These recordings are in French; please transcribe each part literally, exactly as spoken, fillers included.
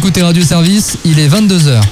écoutez Radio Service, il est vingt-deux heures.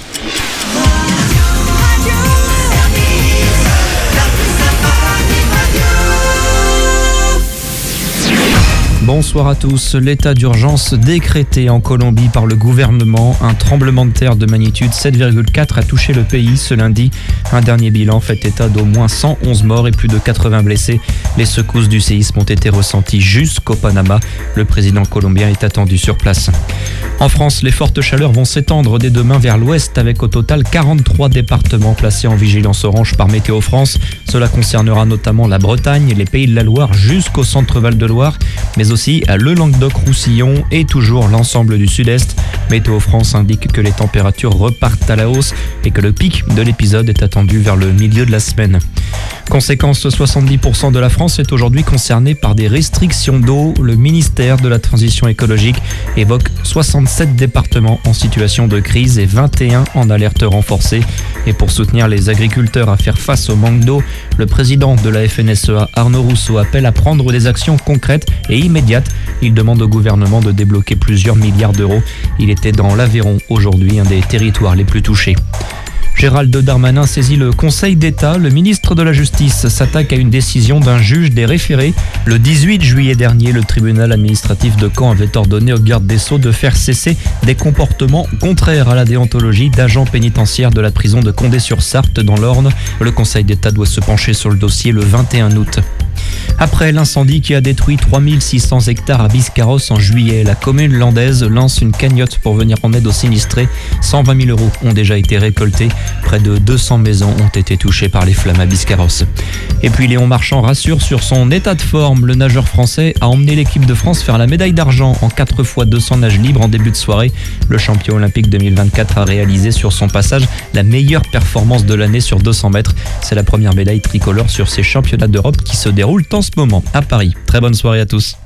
Bonsoir à tous. L'état d'urgence décrété en Colombie par le gouvernement. Un tremblement de terre de magnitude sept virgule quatre a touché le pays ce lundi. Un dernier bilan fait état d'au moins cent onze morts et plus de quatre-vingts blessés. Les secousses du séisme ont été ressenties jusqu'au Panama. Le président colombien est attendu sur place. En France, les fortes chaleurs vont s'étendre dès demain vers l'ouest avec au total quarante-trois départements placés en vigilance orange par Météo France. Cela concernera notamment la Bretagne, les Pays de la Loire jusqu'au centre Val-de-Loire, mais aussi le Languedoc-Roussillon et toujours l'ensemble du sud-est. Météo France indique que les températures repartent à la hausse et que le pic de l'épisode est attendu vers le milieu de la semaine. Conséquence, soixante-dix pour cent de la France est aujourd'hui concernée par des restrictions d'eau. Le ministère de la Transition écologique évoque soixante-sept départements en situation de crise et vingt et un en alerte renforcée. Et pour soutenir les agriculteurs à faire face au manque d'eau, le président de la F N S E A, Arnaud Rousseau, appelle à prendre des actions concrètes et immédiates. Il demande au gouvernement de débloquer plusieurs milliards d'euros. Il était dans l'Aveyron aujourd'hui, un des territoires les plus touchés. Gérald Darmanin saisit le Conseil d'État. Le ministre de la Justice s'attaque à une décision d'un juge des référés. Le dix-huit juillet dernier, le tribunal administratif de Caen avait ordonné au garde des Sceaux de faire cesser des comportements contraires à la déontologie d'agents pénitentiaires de la prison de Condé-sur-Sarthe dans l'Orne. Le Conseil d'État doit se pencher sur le dossier le vingt et un août. Après l'incendie qui a détruit trois mille six cents hectares à Biscarrosse en juillet, la commune landaise lance une cagnotte pour venir en aide aux sinistrés. cent vingt mille euros ont déjà été récoltés. Près de deux cents maisons ont été touchées par les flammes à Biscarrosse. Et puis Léon Marchand rassure sur son état de forme. Le nageur français a emmené l'équipe de France faire la médaille d'argent en quatre fois deux cents nage libre en début de soirée. Le champion olympique deux mille vingt-quatre a réalisé sur son passage la meilleure performance de l'année sur deux cents mètres. C'est la première médaille tricolore sur ces championnats d'Europe qui se déroulent en ce moment à Paris. Très bonne soirée à tous.